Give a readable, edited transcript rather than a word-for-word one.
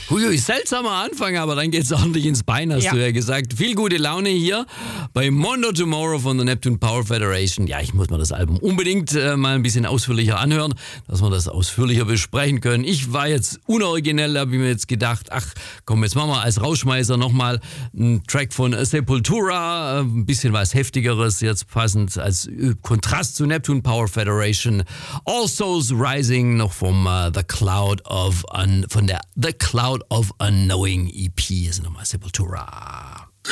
Huiui, seltsamer Anfang, aber dann geht's ordentlich ins Bein, hast du ja gesagt. Viel gute Laune hier bei Mondo Tomorrow von der Neptune Power Federation. Ja, ich muss mir das Album unbedingt mal ein bisschen ausführlicher anhören, dass wir das ausführlicher besprechen können. Ich war jetzt unoriginell, da habe ich mir jetzt gedacht, ach komm, jetzt machen wir als Rausschmeißer nochmal einen Track von Sepultura, ein bisschen was Heftigeres, jetzt passend als Kontrast zu Neptune Power Federation. All Souls Rising noch vom von der The Cloud of Unknowing EP. Hier sind nochmal Sepultura.